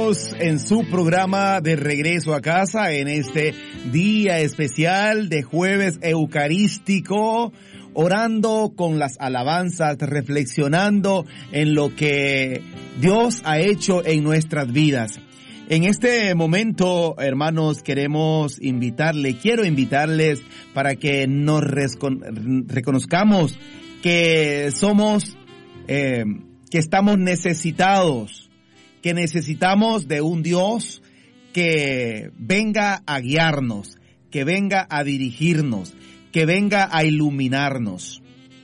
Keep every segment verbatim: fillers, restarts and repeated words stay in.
estamos en su programa de regreso a casa en este día especial de jueves eucarístico, orando con las alabanzas, reflexionando en lo que Dios ha hecho en nuestras vidas. En este momento, hermanos, queremos invitarle, quiero invitarles para que nos reconozcamos que somos, eh, que estamos necesitados, que necesitamos de un Dios que venga a guiarnos, que venga a dirigirnos, que venga a iluminarnos.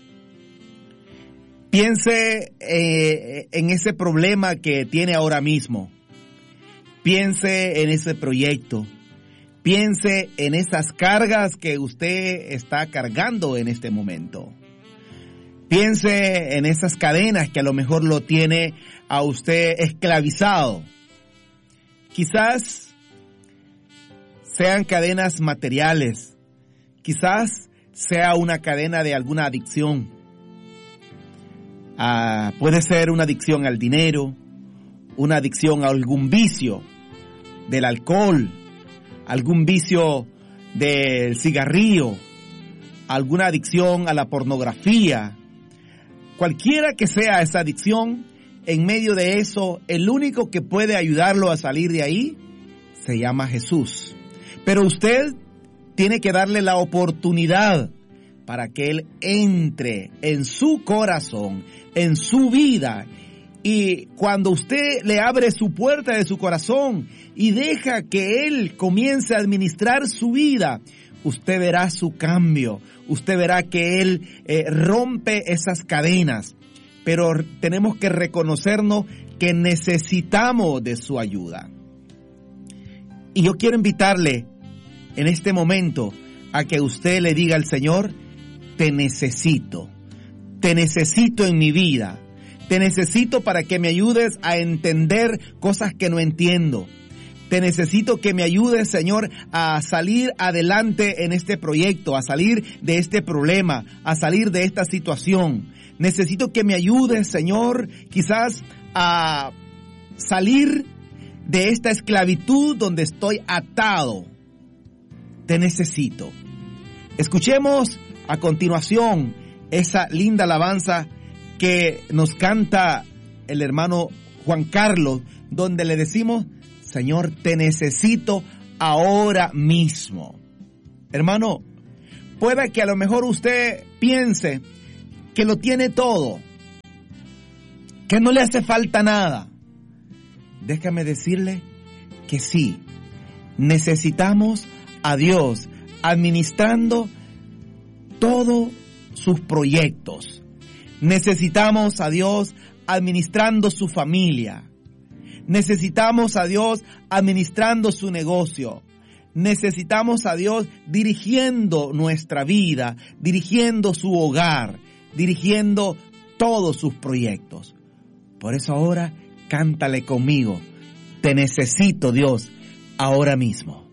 Piense eh, en ese problema que tiene ahora mismo. Piense en ese proyecto. Piense en esas cargas que usted está cargando en este momento. Piense en esas cadenas que a lo mejor lo tiene a usted esclavizado. Quizás sean cadenas materiales. Quizás sea una cadena de alguna adicción. Ah, puede ser una adicción al dinero, una adicción a algún vicio del alcohol, algún vicio del cigarrillo, alguna adicción a la pornografía. Cualquiera que sea esa adicción, en medio de eso, el único que puede ayudarlo a salir de ahí se llama Jesús. Pero usted tiene que darle la oportunidad para que Él entre en su corazón, en su vida. Y cuando usted le abre su puerta de su corazón y deja que Él comience a administrar su vida, usted verá su cambio, usted verá que Él eh, rompe esas cadenas. Pero tenemos que reconocernos que necesitamos de su ayuda. Y yo quiero invitarle en este momento a que usted le diga al Señor: te necesito, te necesito en mi vida, te necesito para que me ayudes a entender cosas que no entiendo. Te necesito que me ayudes, Señor, a salir adelante en este proyecto, a salir de este problema, a salir de esta situación. Necesito que me ayudes, Señor, quizás a salir de esta esclavitud donde estoy atado. Te necesito. Escuchemos a continuación esa linda alabanza que nos canta el hermano Juan Carlos, donde le decimos: Señor, te necesito ahora mismo. Hermano, pueda que a lo mejor usted piense que lo tiene todo, que no le hace falta nada. Déjame decirle que sí, necesitamos a Dios administrando todos sus proyectos. Necesitamos a Dios administrando su familia. Necesitamos a Dios administrando su negocio. Necesitamos a Dios dirigiendo nuestra vida, dirigiendo su hogar, dirigiendo todos sus proyectos. Por eso ahora cántale conmigo: te necesito, Dios, ahora mismo.